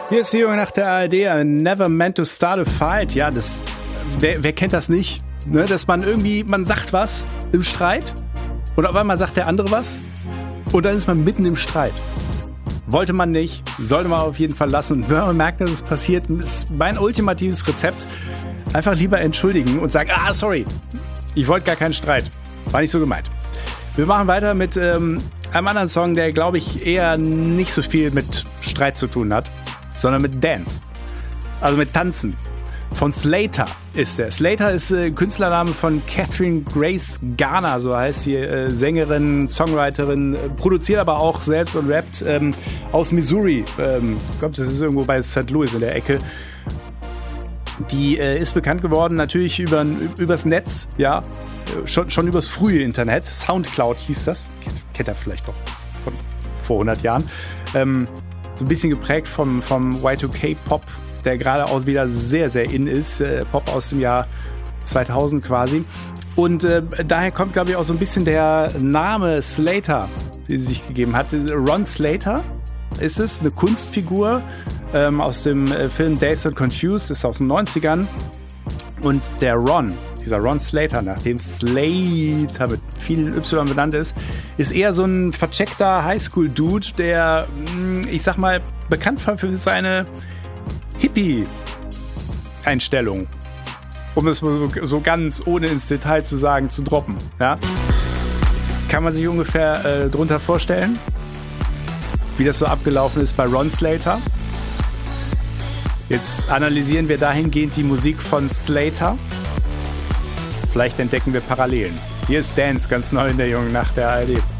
Hier ist die Junge nach der ARD. I never meant to start a fight. Ja, wer kennt das nicht? Ne, dass man sagt was im Streit und auf einmal sagt der andere was und dann ist man mitten im Streit. Wollte man nicht, sollte man auf jeden Fall lassen. Und wenn man merkt, dass es passiert, ist mein ultimatives Rezept: einfach lieber entschuldigen und sagen, sorry, ich wollte gar keinen Streit. War nicht so gemeint. Wir machen weiter mit einem anderen Song, der, glaube ich, eher nicht so viel mit Streit zu tun hat, sondern mit Dance. Also mit Tanzen. Von Slater ist der. Slater ist Künstlername von Catherine Grace Garner, so heißt sie, Sängerin, Songwriterin, produziert aber auch selbst und rappt aus Missouri. Ich glaube, das ist irgendwo bei St. Louis in der Ecke. Die ist bekannt geworden natürlich übers Netz, ja, schon übers frühe Internet. Soundcloud hieß das, kennt ihr vielleicht doch von vor 100 Jahren. So ein bisschen geprägt vom Y2K-Pop, der gerade auch wieder sehr, sehr in ist. Pop aus dem Jahr 2000 quasi. Und daher kommt, glaube ich, auch so ein bisschen der Name Slater, den sie sich gegeben hat. Ron Slater ist es, eine Kunstfigur aus dem Film Dazed and Confused, ist aus den 90ern. Und dieser Ron Slater, nachdem Slater mit vielen Y benannt ist eher so ein vercheckter Highschool-Dude, der, ich sag mal, bekannt war für seine Hippie-Einstellung. Um es so ganz ohne ins Detail zu sagen, zu droppen. Ja? Kann man sich ungefähr drunter vorstellen, wie das so abgelaufen ist bei Ron Slater. Jetzt analysieren wir dahingehend die Musik von Slater. Vielleicht entdecken wir Parallelen. Hier ist Dance, ganz neu in der Jungen Nacht der ARD.